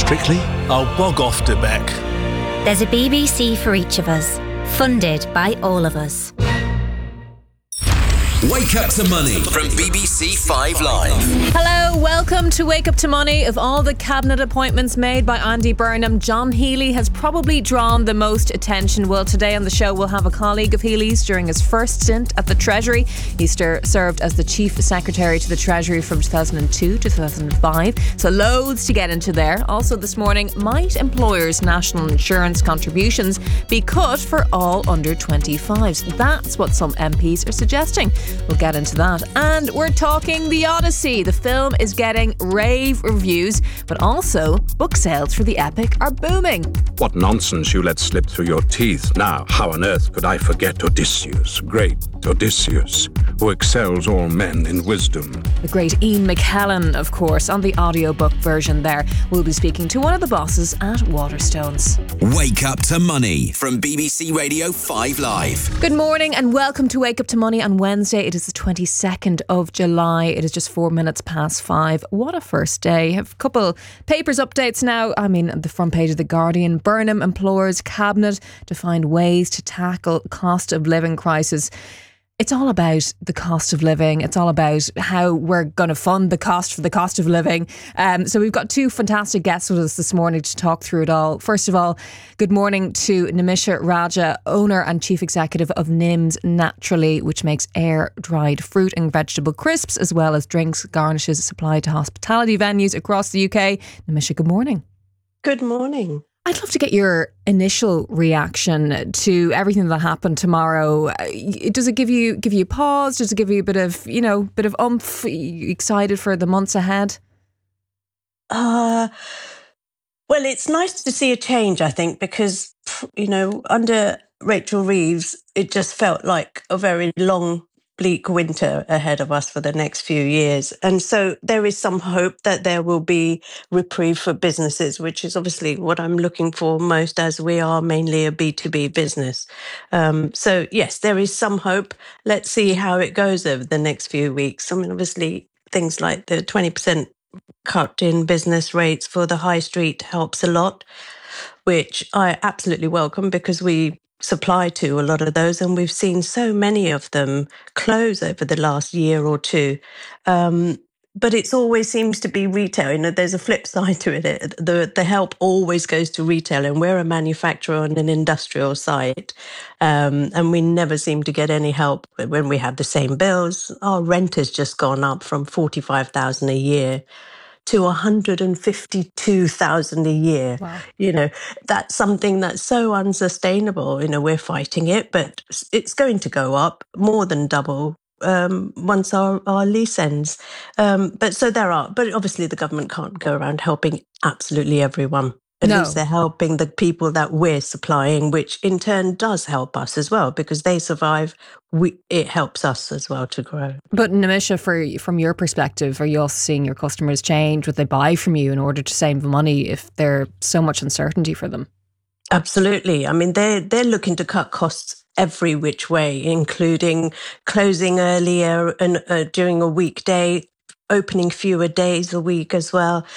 Strictly, I'll bog off to Beck. There's a BBC for each of us, funded by all of us. Wake Up to Money from BBC 5 Live. Hello, welcome to Wake Up to Money. Of all the cabinet appointments made by Andy Burnham, John Healey has probably drawn the most attention. Well, today on the show we'll have a colleague of Healey's during his first stint at the Treasury. He served as the Chief Secretary to the Treasury from 2002 to 2005. So loads to get into there. Also this morning, might employers' national insurance contributions be cut for all under 25s? That's what some MPs are suggesting. We'll get into that. And we're talking The Odyssey. The film is getting rave reviews, but also book sales for the epic are booming. What nonsense you let slip through your teeth. Now, how on earth could I forget Odysseus, great Odysseus, who excels all men in wisdom? The great Ian McKellen, of course, on the audiobook version there. We'll be speaking to one of the bosses at Waterstones. Wake Up to Money from BBC Radio 5 Live. Good morning and welcome to Wake Up to Money on Wednesday. It is the 22nd of July. It is just 4 minutes past 5. What a first day. I have a couple papers updates now. I mean, the front page of The Guardian. Burnham implores Cabinet to find ways to tackle cost of living crisis. It's all about the cost of living. It's all about how we're going to fund the cost for the cost of living. So we've got two fantastic guests with us this morning to talk through it all. First of all, good morning to Nimisha Raja, owner and chief executive of Nims Naturally, which makes air-dried fruit and vegetable crisps, as well as drinks, garnishes supplied to hospitality venues across the UK. Nimisha, good morning. Good morning. I'd love to get your initial reaction to everything that happened tomorrow. Does it give you pause? Does it give you a bit of oomph? Are you excited for the months ahead? Well, it's nice to see a change, I think, because, under Rachel Reeves, it just felt like a very long, bleak winter ahead of us for the next few years. And so there is some hope that there will be reprieve for businesses, which is obviously what I'm looking for most, as we are mainly a B2B business. So yes, there is some hope. Let's see how it goes over the next few weeks. I mean, obviously things like the 20% cut in business rates for the high street helps a lot, which I absolutely welcome because we supply to a lot of those, and we've seen so many of them close over the last year or two. But it always seems to be retail. There's a flip side to it. The help always goes to retail, and we're a manufacturer on an industrial site, and we never seem to get any help when we have the same bills. Our rent has just gone up from $45,000 a year to $152,000 a year. Wow. That's something that's so unsustainable. We're fighting it, but it's going to go up more than double once our lease ends. But obviously the government can't go around helping absolutely everyone. At least they're helping the people that we're supplying, which in turn does help us as well, because they survive. It helps us as well to grow. But Nimisha, from your perspective, are you also seeing your customers change what they buy from you in order to save money if there's so much uncertainty for them? Absolutely. I mean, they're looking to cut costs every which way, including closing earlier and during a weekday, opening fewer days a week as well.